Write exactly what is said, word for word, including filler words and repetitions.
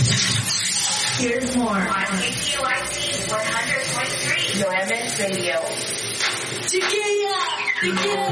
Here's more on K P O I T one hundred point three, your M S Radio. Chiquilla! Chiquilla!